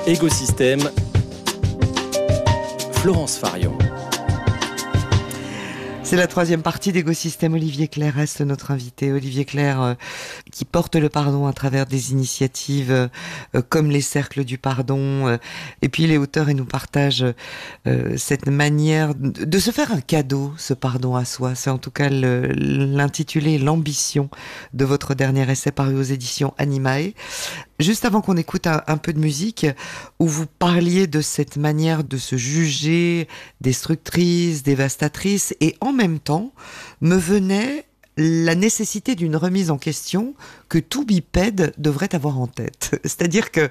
Écosystème, Florence Farion. C'est la troisième partie d'Écosystème. Olivier Clerc reste notre invité. Olivier Clerc qui porte le pardon à travers des initiatives comme les cercles du pardon. Et puis il est auteur et nous partage cette manière de se faire un cadeau, ce pardon à soi. C'est en tout cas l'intitulé, l'ambition de votre dernier essai paru aux éditions Animae. Juste avant qu'on écoute un peu de musique, où vous parliez de cette manière de se juger destructrice, dévastatrice, et en même temps, me venait la nécessité d'une remise en question que tout bipède devrait avoir en tête. C'est-à-dire que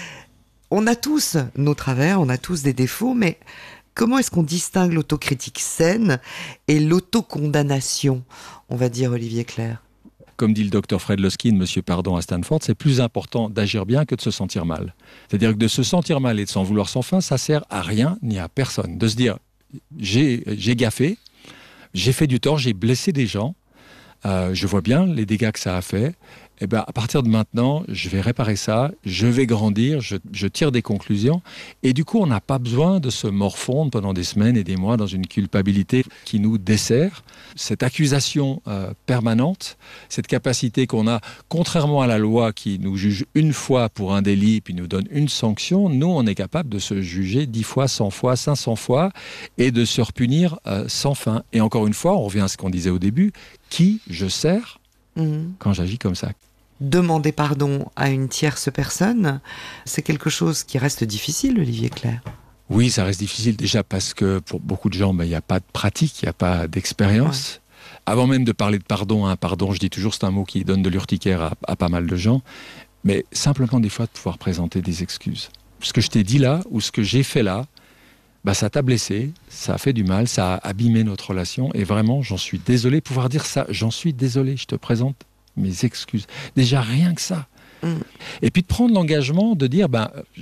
on a tous nos travers, on a tous des défauts, mais comment est-ce qu'on distingue l'autocritique saine et l'autocondamnation, on va dire, Olivier Clerc? Comme dit le docteur Fred Luskin, Monsieur Pardon à Stanford, c'est plus important d'agir bien que de se sentir mal. C'est-à-dire que de se sentir mal et de s'en vouloir sans fin, ça sert à rien ni à personne. De se dire, j'ai gaffé, j'ai fait du tort, j'ai blessé des gens, je vois bien les dégâts que ça a fait. Et ben, à partir de maintenant, je vais réparer ça, je vais grandir, je tire des conclusions. Et du coup, on n'a pas besoin de se morfondre pendant des semaines et des mois dans une culpabilité qui nous dessert. Cette accusation permanente, cette capacité qu'on a, contrairement à la loi qui nous juge une fois pour un délit puis nous donne une sanction, nous, on est capable de se juger 10 fois, 100 fois, 500 fois et de se repunir sans fin. Et encore une fois, on revient à ce qu'on disait au début, qui je sers quand j'agis comme ça. Demander pardon à une tierce personne, c'est quelque chose qui reste difficile, Olivier Clerc. Oui, ça reste difficile déjà parce que pour beaucoup de gens, il n'y a pas de pratique, il n'y a pas d'expérience. Ouais. Avant même de parler de pardon, je dis toujours c'est un mot qui donne de l'urticaire à pas mal de gens, mais simplement des fois de pouvoir présenter des excuses. Ce que je t'ai dit là, ou ce que j'ai fait là, ça t'a blessé, ça a fait du mal, ça a abîmé notre relation, et vraiment, j'en suis désolé. Pouvoir dire ça, j'en suis désolé, je te présente mes excuses. Déjà, rien que ça. Et puis de prendre l'engagement de dire,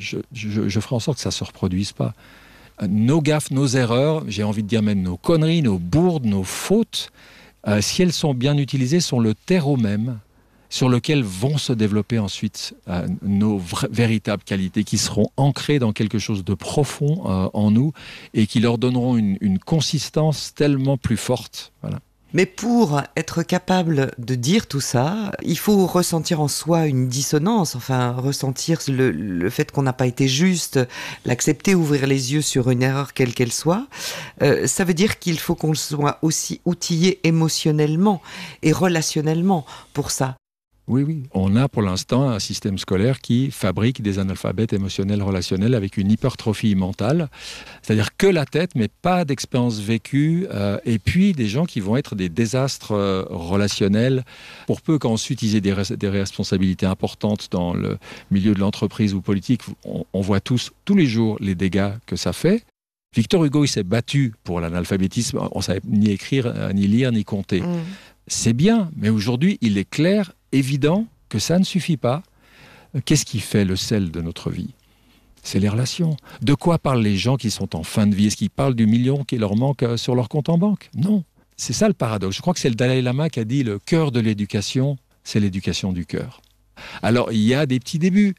je ferai en sorte que ça ne se reproduise pas. Nos gaffes, nos erreurs, j'ai envie de dire même nos conneries, nos bourdes, nos fautes, si elles sont bien utilisées, sont le terreau même sur lequel vont se développer ensuite nos véritables qualités qui seront ancrées dans quelque chose de profond en nous et qui leur donneront une consistance tellement plus forte. Voilà. Mais pour être capable de dire tout ça, il faut ressentir en soi une dissonance, enfin ressentir le fait qu'on n'a pas été juste, l'accepter, ouvrir les yeux sur une erreur quelle qu'elle soit. Ça veut dire qu'il faut qu'on soit aussi outillé émotionnellement et relationnellement pour ça. Oui. On a pour l'instant un système scolaire qui fabrique des analphabètes émotionnels relationnels avec une hypertrophie mentale. C'est-à-dire que la tête, mais pas d'expérience vécue. Et puis des gens qui vont être des désastres relationnels. Pour peu qu'ensuite ils aient des responsabilités importantes dans le milieu de l'entreprise ou politique, on voit tous les jours les dégâts que ça fait. Victor Hugo, il s'est battu pour l'analphabétisme. On ne savait ni écrire, ni lire, ni compter. C'est bien, mais aujourd'hui, il est clair, évident que ça ne suffit pas. Qu'est-ce qui fait le sel de notre vie ? C'est les relations. De quoi parlent les gens qui sont en fin de vie ? Est-ce qu'ils parlent du million qui leur manque sur leur compte en banque ? Non. C'est ça le paradoxe. Je crois que c'est le Dalai Lama qui a dit le cœur de l'éducation, c'est l'éducation du cœur. Alors, il y a des petits débuts,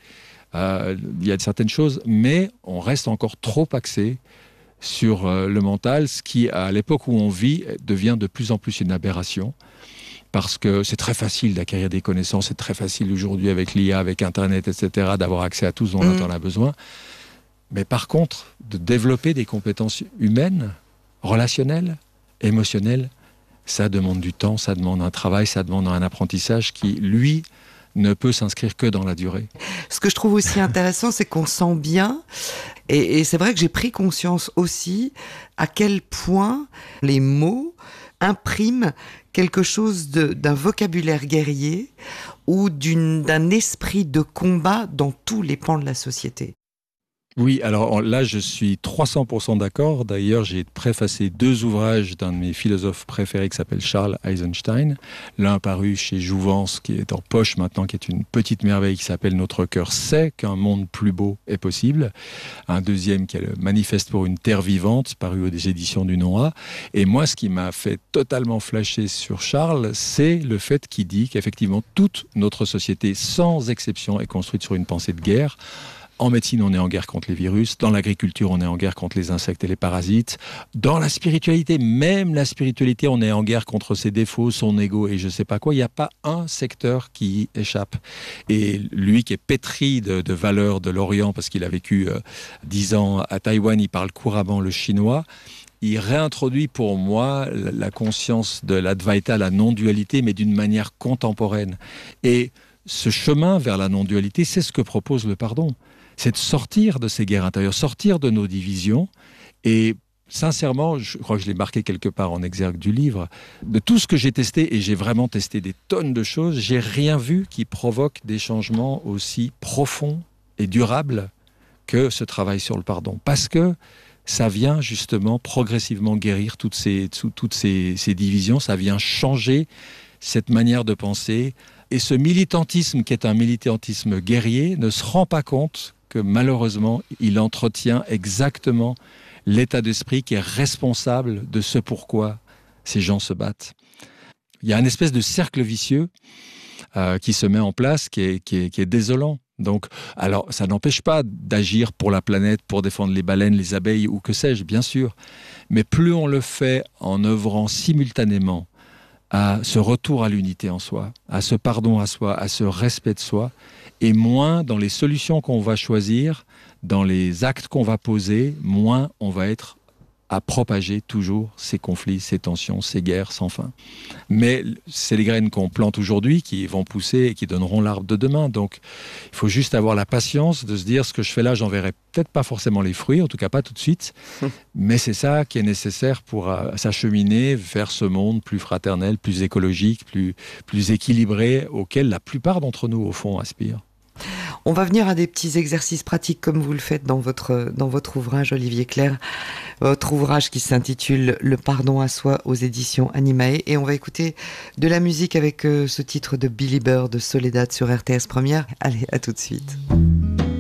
il y a certaines choses, mais on reste encore trop axé sur le mental, ce qui, à l'époque où on vit, devient de plus en plus une aberration. Parce que c'est très facile d'acquérir des connaissances, c'est très facile aujourd'hui avec l'IA, avec Internet, etc., d'avoir accès à tout ce dont on a besoin. Mais par contre, de développer des compétences humaines, relationnelles, émotionnelles, ça demande du temps, ça demande un travail, ça demande un apprentissage qui, lui, ne peut s'inscrire que dans la durée. Ce que je trouve aussi intéressant, c'est qu'on sent bien, et c'est vrai que j'ai pris conscience aussi à quel point les mots impriment quelque chose d'un vocabulaire guerrier ou d'un esprit de combat dans tous les pans de la société. Oui, alors là, je suis 300% d'accord. D'ailleurs, j'ai préfacé 2 ouvrages d'un de mes philosophes préférés qui s'appelle Charles Eisenstein. L'un paru chez Jouvence, qui est en poche maintenant, qui est une petite merveille qui s'appelle « Notre cœur sait qu'un monde plus beau est possible ». Un deuxième qui est le Manifeste pour une terre vivante, paru aux éditions du Non-A. Et moi, ce qui m'a fait totalement flasher sur Charles, c'est le fait qu'il dit qu'effectivement, toute notre société, sans exception, est construite sur une pensée de guerre, En médecine, on est en guerre contre les virus. Dans l'agriculture, on est en guerre contre les insectes et les parasites. Dans la spiritualité, même la spiritualité, on est en guerre contre ses défauts, son ego et je sais pas quoi. Il n'y a pas un secteur qui échappe. Et lui qui est pétri de valeurs de l'Orient, parce qu'il a vécu 10 ans à Taïwan, il parle couramment le chinois. Il réintroduit pour moi la conscience de l'Advaita, la non-dualité, mais d'une manière contemporaine. Et ce chemin vers la non-dualité, c'est ce que propose le pardon. C'est de sortir de ces guerres intérieures, sortir de nos divisions. Et sincèrement, je crois que je l'ai marqué quelque part en exergue du livre, de tout ce que j'ai testé, et j'ai vraiment testé des tonnes de choses, j'ai rien vu qui provoque des changements aussi profonds et durables que ce travail sur le pardon. Parce que ça vient justement progressivement guérir toutes ces divisions, ça vient changer cette manière de penser. Et ce militantisme qui est un militantisme guerrier ne se rend pas compte que malheureusement, il entretient exactement l'état d'esprit qui est responsable de ce pourquoi ces gens se battent. Il y a une espèce de cercle vicieux qui se met en place, qui est désolant. Donc, alors, ça n'empêche pas d'agir pour la planète, pour défendre les baleines, les abeilles ou que sais-je, bien sûr. Mais plus on le fait en œuvrant simultanément à ce retour à l'unité en soi, à ce pardon à soi, à ce respect de soi, et moins dans les solutions qu'on va choisir, dans les actes qu'on va poser, moins on va être à propager toujours ces conflits, ces tensions, ces guerres sans fin. Mais c'est les graines qu'on plante aujourd'hui qui vont pousser et qui donneront l'arbre de demain. Donc, il faut juste avoir la patience de se dire ce que je fais là, j'en verrai peut-être pas forcément les fruits, en tout cas pas tout de suite, mais c'est ça qui est nécessaire pour s'acheminer vers ce monde plus fraternel, plus écologique, plus équilibré, auquel la plupart d'entre nous, au fond, aspirent. On va venir à des petits exercices pratiques comme vous le faites dans votre ouvrage, Olivier Clerc. Votre ouvrage qui s'intitule « Le pardon à soi » aux éditions Animae. Et on va écouter de la musique avec ce titre de Billy Bird, de Soledad sur RTS Première. Allez, à tout de suite.